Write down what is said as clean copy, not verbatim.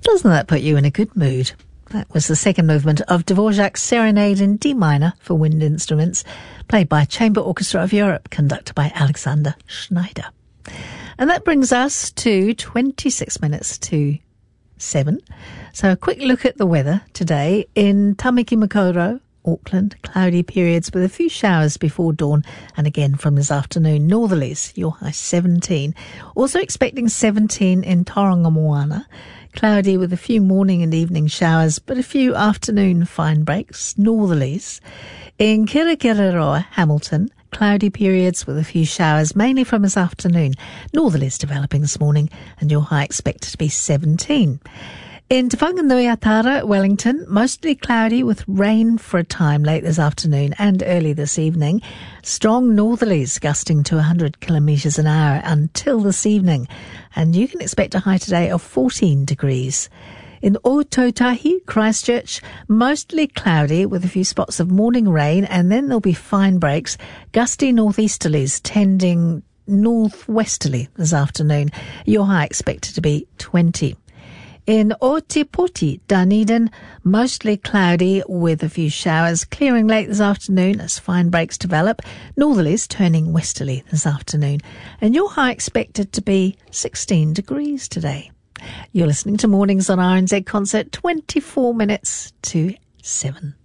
Doesn't that put you in a good mood? That was the second movement of Dvorak's Serenade in D minor for wind instruments, played by Chamber Orchestra of Europe, conducted by Alexander Schneider. And that brings us to 26 minutes to 7. So a quick look at the weather today. In Tamaki Makaurau, Auckland, cloudy periods with a few showers before dawn, and again from this afternoon, northerlies, your high 17. Also expecting 17 in Tauranga Moana, cloudy with a few morning and evening showers, but a few afternoon fine breaks, northerlies. In Kirikiriroa, Hamilton, cloudy periods with a few showers, mainly from this afternoon, northerlies developing this morning, and your high expected to be 17. In Te Whanganui-a-Tara, Wellington, mostly cloudy with rain for a time late this afternoon and early this evening. Strong northerlies gusting to 100 kilometres an hour until this evening. And you can expect a high today of 14 degrees. In Ōtautahi, Christchurch, mostly cloudy with a few spots of morning rain, and then there'll be fine breaks. Gusty northeasterlies tending northwesterly this afternoon. Your high expected to be 20. In Ōtepoti, Dunedin, mostly cloudy with a few showers, clearing late this afternoon as fine breaks develop. Northerlies turning westerly this afternoon. And your high expected to be 16 degrees today. You're listening to Mornings on RNZ Concert, 24 minutes to 7.